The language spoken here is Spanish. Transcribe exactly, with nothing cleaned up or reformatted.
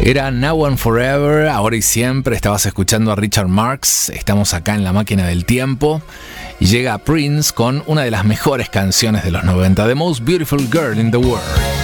Era Now and Forever, ahora y siempre. Estabas escuchando a Richard Marx. Estamos acá en la máquina del tiempo. Y llega Prince con una de las mejores canciones de los noventa, The Most Beautiful Girl in the World.